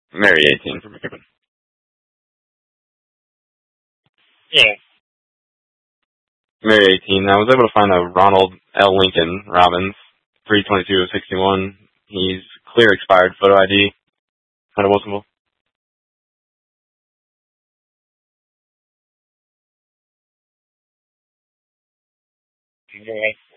Mary 18 for McKibben. Yeah. Mary 18. I was able to find a Ronald L. Lincoln Robbins, 322 of 61. He's clear expired photo ID. Huntable symbol. Okay.